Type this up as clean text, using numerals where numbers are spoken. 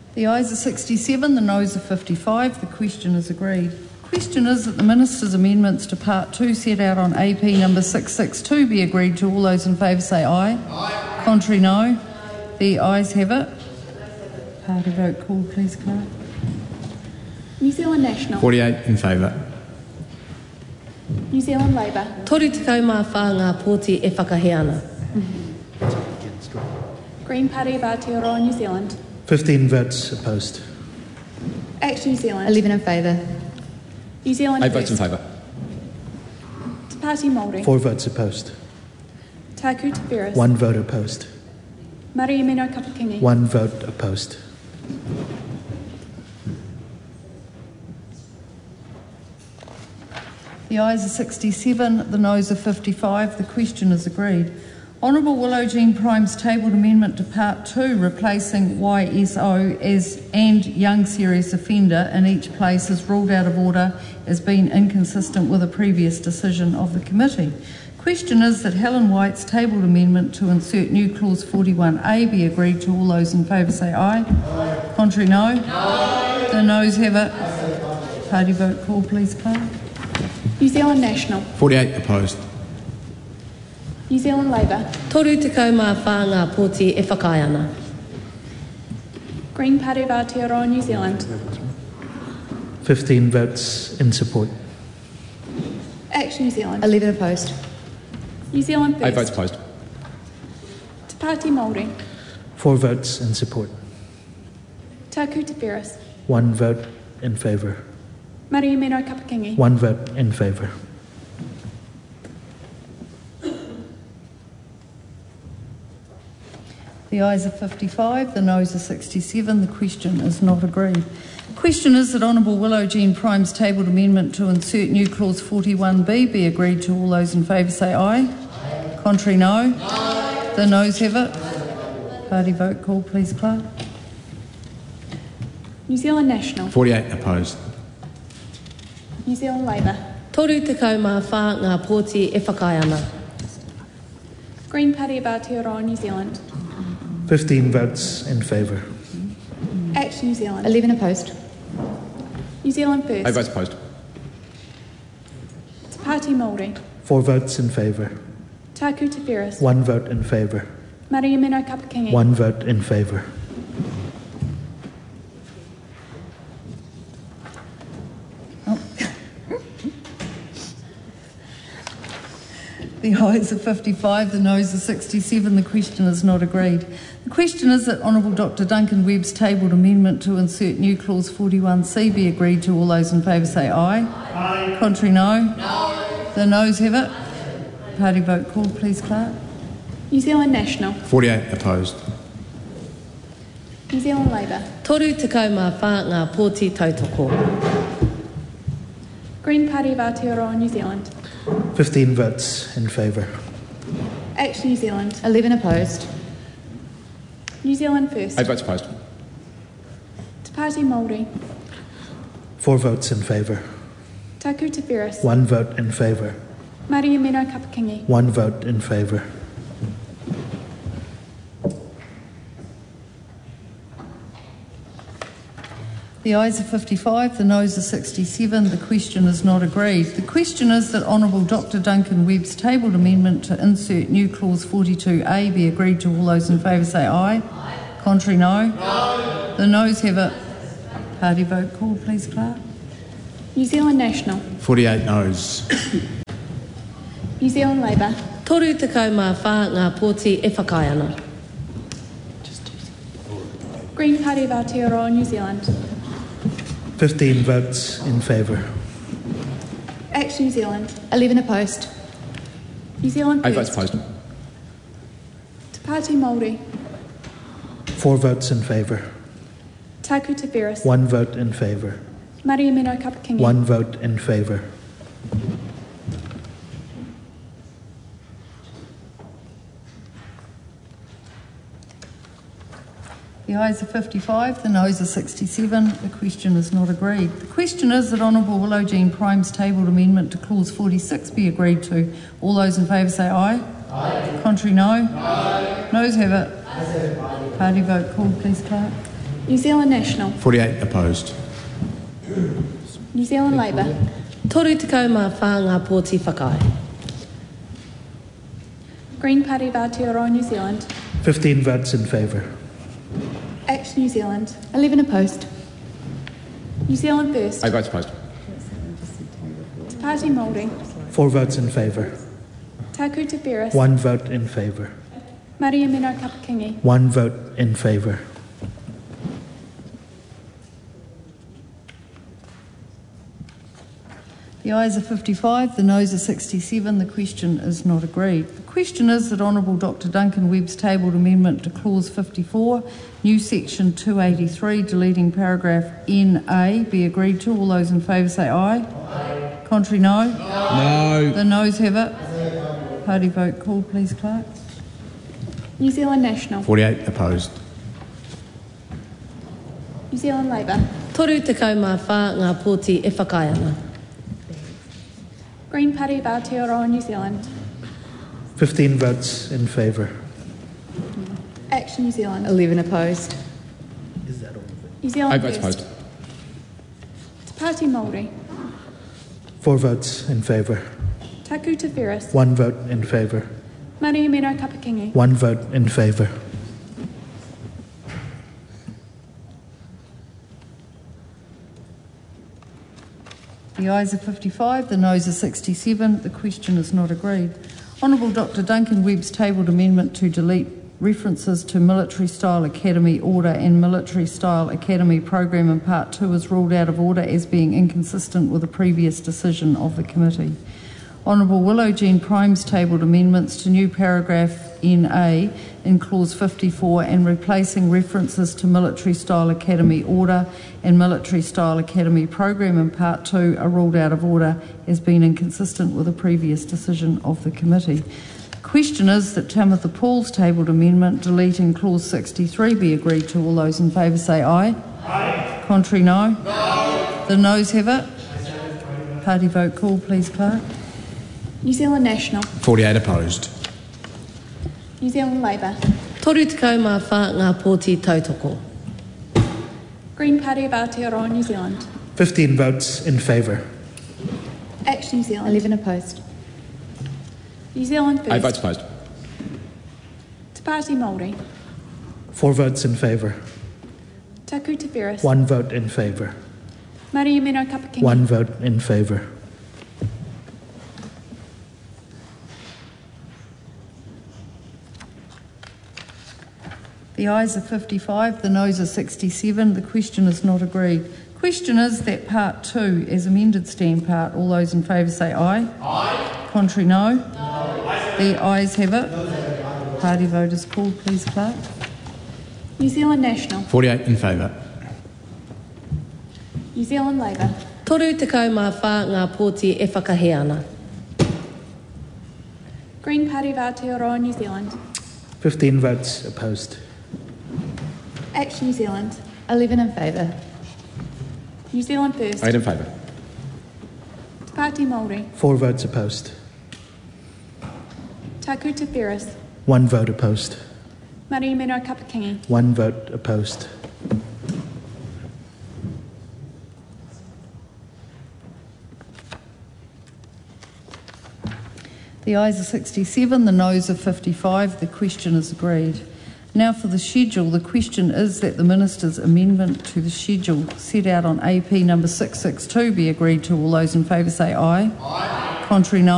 The ayes are 67, the noes are 55. The question is agreed. The question is that the Minister's amendments to Part 2 set out on AP number 662 be agreed to. All those in favour say aye. Aye. Contrary, no. The ayes have it. Party vote called, please, Clerk. New Zealand National. 48 in favour. New Zealand Labour. Toru te kaumā whāngā pōti e whakahe ana. Green Party of Aotearoa New Zealand. 15 votes opposed. Action New Zealand. 11 in favour. New Zealand 8 votes in First. favour. Te Pāti Māori. 4 votes opposed. Taku Te Whereas. 1 vote opposed. Mariamino Kapakingi. 1 vote opposed. The ayes are 67, the noes are 55. The question is agreed. Honourable Willow Jean Prime's tabled amendment to Part 2 replacing YSO as and young serious offender in each place is ruled out of order as being inconsistent with a previous decision of the committee. Question is that Helen White's tabled amendment to insert new clause 41A be agreed to. All those in favour say aye. Aye. Contrary, no. No. The noes have it. Party vote call, please, Clerk. New Zealand National. 48 opposed. New Zealand Labour. Toru te kaumā whāngā pōti e whakae ana. Green Party of Aotearoa New Zealand. 15 votes in support. Action New Zealand. 11 opposed. New Zealand 8 First. votes opposed. Te Pāti Māori. 4 votes in support. Taku Te Whereas. 1 vote in favour. Mariamino Kapakingi. 1 vote in favour. The ayes are 55, the noes are 67. The question is not agreed. The question is that Honourable Willow Jean Prime's tabled amendment to insert new clause 41B be agreed to. All those in favour say aye. Aye. Contrary, no. No. The noes have it. Party vote call, please, Clerk. New Zealand National. 48 opposed. New Zealand Labour. Toru te kaumā whāngā pōti e whakae ana. Green Party of Aotearoa New Zealand. 15 votes in favour. Action New Zealand. 11 opposed. New Zealand 8 First. votes opposed. Te Pāti Māori. 4 votes in favour. Taku Te Whereas. 1 vote in favour. Mariamino Kapakingi. 1 vote in favour. The ayes are 55, the noes are 67. The question is not agreed. The question is that Honourable Dr Duncan Webb's tabled amendment to insert new clause 41C be agreed to. All those in favour say aye. Aye. Contrary, no. No. The noes have it. Party vote called, please, Clerk. New Zealand National. 48 opposed. New Zealand Labour. Toru te kaumā whāngā pōti tautoko. Green Party of Aotearoa New Zealand. 15 votes in favour. Action New Zealand. 11 opposed. New Zealand First. 8 votes opposed. Te Pāti Māori. 4 votes in favour. Taku Te Whereas. 1 vote in favour. Mariamino Kapakingi. 1 vote in favour. The ayes are 55, the noes are 67. The question is not agreed. The question is that Honourable Dr Duncan Webb's tabled amendment to insert new clause 42A be agreed to. All those in favour say aye. Aye. Contrary, no. No. The noes have it. Party vote called, please, Clerk. New Zealand National. 48 noes. New Zealand Labour. Toru te kaumā whāngā pōti e whakae ana. Green Party of Aotearoa New Zealand. 15 votes in favour. Action New Zealand. 11 opposed. New Zealand 8 votes First. opposed. Te Pāti Māori. 4 votes in favour. Taku Te Whereas. 1 vote in favour. Mariamino Kapakingi. 1 vote in favour. The ayes are 55, the noes are 67. The question is not agreed. The question is that Honourable Willow Jean Prime's tabled amendment to clause 46 be agreed to. All those in favour say aye. Aye. Contrary, no. No. Noes have it. Party vote called, please, Clerk. New Zealand National, 48 opposed. New Zealand Labour, Toru te kaumawha ngā pōti whakae. Green Party of Aotearoa New Zealand, 15 votes in favour. Action New Zealand, 11 opposed. New Zealand First, 8 votes opposed. Te Pāti Māori, 4 votes in favour. Taku Te Wheres, 1 vote in favour. Maria Mino Kapakingi, 1 vote in favour. The ayes are 55, the noes are 67. The question is not agreed. The question is that Honourable Dr Duncan Webb's tabled amendment to clause 54, new section 283, deleting paragraph NA, be agreed to. All those in favour say aye. Aye. Contrary, no. No. The noes have it. Party vote called, please, Clerk. New Zealand National, 48 opposed. New Zealand Labour, Toru te kaumawha ngā pōti e whakae ana. Green Party of Aotearoa New Zealand, 15 votes in favour. Action New Zealand, 11 opposed. Is that all of it? New Zealand 8 votes First, opposed. Te Pāti Māori, 4 votes in favour. Taku Te Wheres, 1 vote in favour. Maria Mino Kapakingi, 1 vote in favour. The ayes are 55, the noes are 67. The question is not agreed. Honourable Dr Duncan Webb's tabled amendment to delete references to Military Style Academy Order and Military Style Academy Program in Part 2 is ruled out of order as being inconsistent with a previous decision of the committee. Honourable Willow Jean Prime's tabled amendments to new paragraph NA in clause 54 and replacing references to Military Style Academy Order and Military Style Academy Program in Part 2 are ruled out of order as being inconsistent with a previous decision of the committee. The question is that Tamitha Paul's tabled amendment deleting clause 63 be agreed to. All those in favour say aye. Aye. Contrary, no. No. The noes have it. Party vote call, please, Clerk. New Zealand National, 48 opposed. New Zealand Labour, Toru te kaumawha ngā pōti tautoko. Green Party of Aotearoa New Zealand, 15 votes in favour. Action New Zealand, 11 opposed. New Zealand 8 First, votes opposed. Te Pāti Māori, 4 votes in favour. Taku Te Wheres, 1 vote in favour. Maria Mino Kapakingi, 1 vote in favour. The ayes are 55, the noes are 67. The question is not agreed. The question is that Part 2, as amended, stand part. All those in favour say aye. Aye. Contrary, no. No. The ayes have it. Party vote is called, please, Clerk. New Zealand National, 48 in favour. New Zealand Labour, Toru te kaumawha ngā pōti e whakahe ana. Green Party of Aotearoa New Zealand, 15 votes opposed. Action New Zealand, 11 in favour. New Zealand First, 8 in favour. Te Pāti Māori, 4 votes opposed. Taku Te Wheres, 1 vote opposed. Maria Mino Kapakingi, 1 vote opposed. The ayes are 67, the noes are 55. The question is agreed. Now for the schedule, the question is that the Minister's amendment to the schedule set out on AP number 662 be agreed to. All those in favour say aye. Aye. Contrary, no.